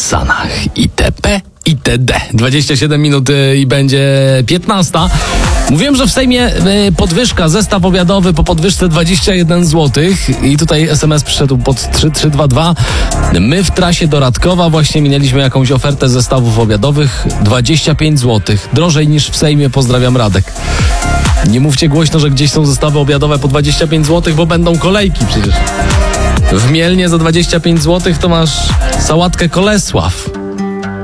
Sanach itp. itd. 27 minut i będzie 15. Mówiłem, że w Sejmie podwyżka, zestaw obiadowy po podwyżce 21 zł i tutaj SMS przyszedł pod 3322. My w trasie do Radkowa właśnie minęliśmy jakąś ofertę zestawów obiadowych 25 zł. Drożej niż w Sejmie, pozdrawiam Radek. Nie mówcie głośno, że gdzieś są zestawy obiadowe po 25 zł, bo będą kolejki przecież. W Mielnie za 25 zł to masz sałatkę Kolesław.